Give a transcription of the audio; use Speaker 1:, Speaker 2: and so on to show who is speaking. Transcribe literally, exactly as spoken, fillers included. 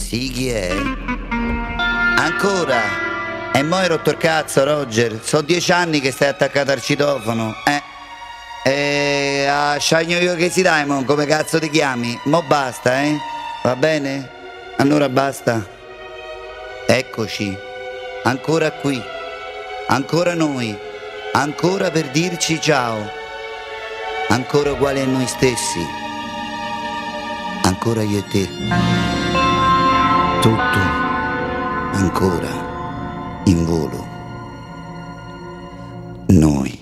Speaker 1: Sì, chi è? Ancora? E mo hai rotto il cazzo, Roger. So dieci anni che stai attaccato al citofono. Eh? E a Shagno io che si Diamond, come cazzo ti chiami? Mo basta, eh? Va bene? Allora basta. Eccoci. Ancora qui. Ancora noi. Ancora per dirci ciao. Ancora uguali a noi stessi. Ancora io e te. Tutto ancora in volo. Noi.